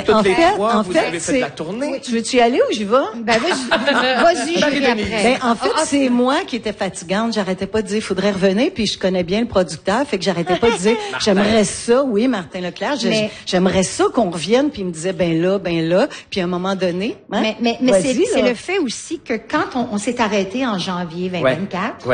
toutes les fait, trois, en vous fait, avez fait de la tournée. Oui, tu veux-tu y aller ou j'y vais? Ben, vas-y, je vais après. Ben, en fait, c'est moi qui étais fatigante. J'arrêtais pas de dire, faudrait revenir, puis je connais bien le producteur, fait que j'arrêtais pas de dire, j'aimerais ça, oui, Martin Leclerc, j'aimerais ça qu'on revienne, puis il me disait, ben là, puis à un moment donné, hein, mais c'est le fait aussi que quand on s'est arrêté en janvier 2024,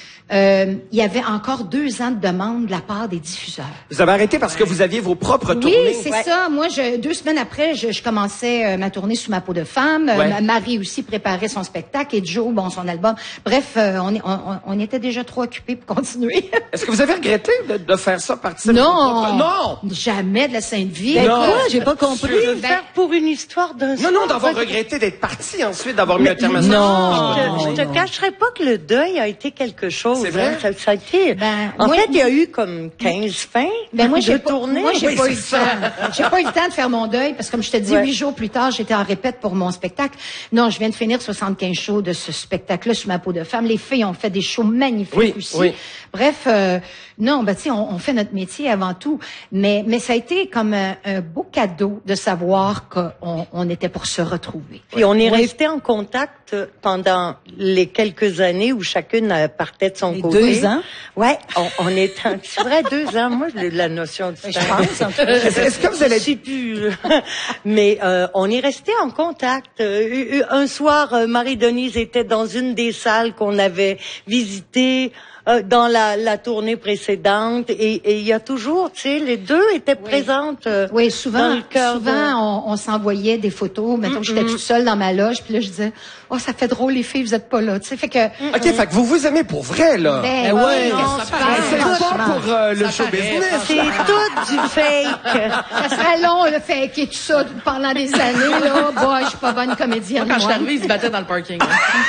il y avait encore 2 ans de demande de la part des diffuseurs. Vous avez arrêté parce que vous aviez vos propres tournées. Oui, c'est ça. Moi, 2 semaines après, je commençais ma tournée Sous ma peau de femme. Marie aussi préparait son spectacle et Joe, son album. Bref, on était déjà trop occupés pour continuer. Est-ce que vous avez regretté de faire ça partir? Non, jamais de la Sainte Vie. Ben quoi? J'ai pas compris. Faire pour une histoire d'un Non, d'avoir regretté d'être parti ensuite, d'avoir mis un terme à ça. Non, je te cacherai pas que le deuil a été quelque chose. C'est vrai? Ça a été. En fait, il y a eu comme 15 fins. Ben moi, j'ai tourné. Moi, j'ai pas eu le temps. J'ai pas eu le temps de faire mon deuil parce que comme je te dis, 8 jours plus tard, j'étais en répète pour mon spectacle. Non, je viens de finir 75 shows de ce spectacle-là Sous ma peau de femme. Les filles ont fait des shows magnifiques aussi. Oui. Bref, non, tu sais, on fait notre métier avant tout. Mais ça a été comme un beau cadeau de savoir qu'on était pour se retrouver. Et on est resté en contact pendant les quelques années où chacune partait de son côté. 2 ans? Ouais, on est, c'est vrai, 2 ans. Moi, j'ai la notion du temps. Je pense. Est-ce que vous allez... Je sais plus. Mais on est resté en contact. Un soir, Marie-Denise était dans une des salles qu'on avait visitées dans la tournée précédente et il y a toujours, tu sais, les deux étaient présentes. Oui, souvent, dans le cœur on s'envoyait des photos. Mettons que j'étais toute seule dans ma loge, puis là je disais, oh ça fait drôle les filles, vous êtes pas là, tu sais, fait que. Ok, fait que vous aimez pour vrai là. Ben ouais, c'est pas pour le show business. C'est tout du fake. Ça serait long le fake et tout ça pendant des années là. Boy, je suis pas bonne comédienne. Quand je suis arrivée, ils se battaient dans le parking.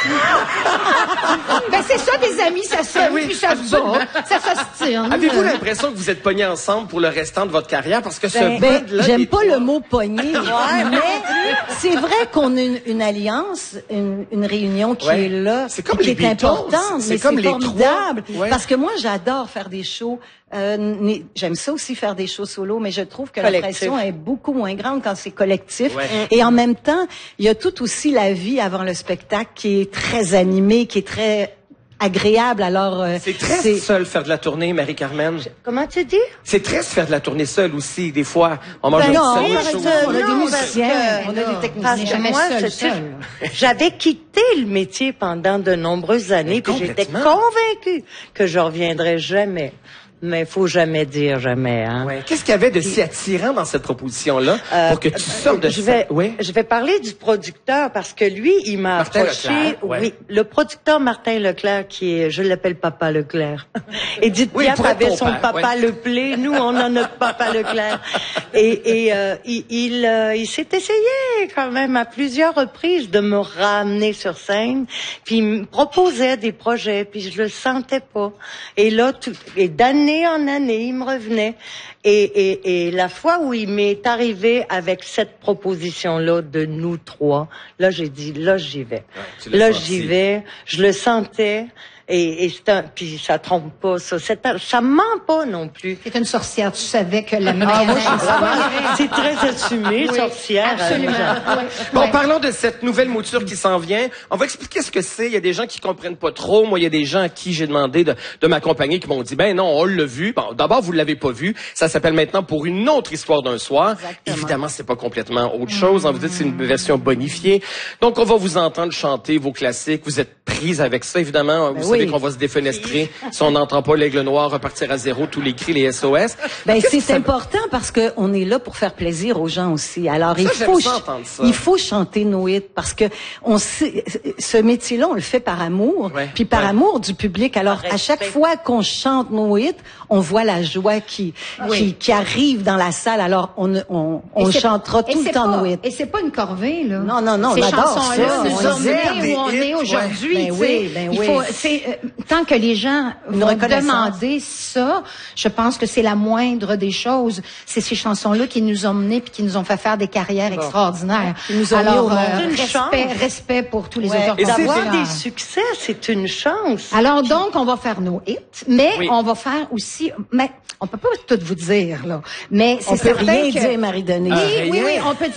Ben c'est ça, des amis, ça s'aime, puis ça se bat, ça s'ostine. Avez-vous l'impression que vous êtes pognés ensemble pour le restant de votre carrière parce que j'aime pas le mot pogné, mais c'est vrai qu'on a une alliance, une réunion qui est là, c'est comme qui les est Beatles. importante, C'est mais comme c'est les formidable trois. parce que moi j'adore faire des shows. J'aime ça aussi faire des shows solo, mais je trouve que Collectif. la pression est beaucoup moins grande quand c'est collectif. Et en même temps, il y a tout aussi la vie avant le spectacle qui est très animée, qui est très agréable. Alors c'est triste seul faire de la tournée, Marie-Carmen. Comment tu dis? C'est triste faire de la tournée seule aussi. Des fois, on mange non, un on a des musiciens, on a des techniciens. Jamais moi, seul. J'avais quitté le métier pendant de nombreuses années, puis j'étais convaincue que je reviendrais jamais. Mais faut jamais dire jamais, hein. Ouais. Qu'est-ce qu'il y avait de si attirant dans cette proposition-là pour que tu sortes de je vais parler du producteur parce que lui, il m'a approché. Oui, le producteur Martin Leclerc qui est, je l'appelle Papa Leclerc. Edith Piaf avait son papa Leplé, nous on a notre Papa Leclerc. Et il s'est essayé quand même à plusieurs reprises de me ramener sur scène, puis il me proposait des projets, puis je le sentais pas. Et là, d'année en année, il me revenait. Et la fois où il m'est arrivé avec cette proposition-là de nous trois, là, j'ai dit, là, j'y vais. Là, j'y vais. Je le sentais. Et puis ça trompe pas, ça ment pas non plus. C'est une sorcière, tu savais que la meilleure. C'est très assumé, sorcière. Absolument. Bon, parlons de cette nouvelle mouture qui s'en vient. On va expliquer ce que c'est. Il y a des gens qui comprennent pas trop. Moi, il y a des gens à qui j'ai demandé de m'accompagner qui m'ont dit, ben non, on l'a vu. Bon, d'abord, vous l'avez pas vu. Ça s'appelle maintenant Pour une autre histoire d'un soir. Exactement. Évidemment, c'est pas complètement autre chose. Vous dites, c'est une version bonifiée. Donc, on va vous entendre chanter vos classiques. Vous êtes prise avec ça, évidemment. Vous savez qu'on va se défenestrer. Si on n'entend pas l'aigle noir repartir à zéro, tous les cris, les SOS. Ben, c'est important parce que on est là pour faire plaisir aux gens aussi. Alors, il faut chanter nos hits parce que ce métier-là, on le fait par amour, puis par amour du public. Alors, à chaque fois qu'on chante nos hits, on voit la joie qui arrive dans la salle. Alors, on chantera tout le temps nos hits. Et c'est pas une corvée, là. Non, on Ces adore chansons-là nous ça. ont mené où on est aujourd'hui. Il faut, tant que les gens vont demander ça, je pense que c'est la moindre des choses. C'est ces chansons-là qui nous ont menés puis qui nous ont fait faire des carrières extraordinaires. Alors, respect pour tous les auteurs. Et d'avoir des succès, c'est une chance. Alors donc, on va faire nos hits, mais on va faire aussi, mais on peut pas tout vous dire, là. Mais c'est certain que... On peut rien dire, Marie-Denise. Oui, on peut dire